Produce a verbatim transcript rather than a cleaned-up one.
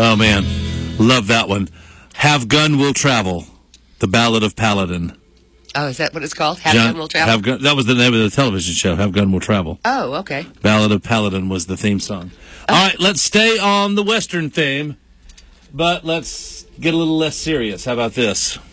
Oh, man. Love that one. Have Gun Will Travel, The Ballad of Paladin. Oh, is that what it's called? Have John, Gun Will Travel? Have Gun, that was the name of the television show, Have Gun Will Travel. Oh, okay. Ballad of Paladin was the theme song. Oh. All right, let's stay on the Western theme, but let's get a little less serious. How about this?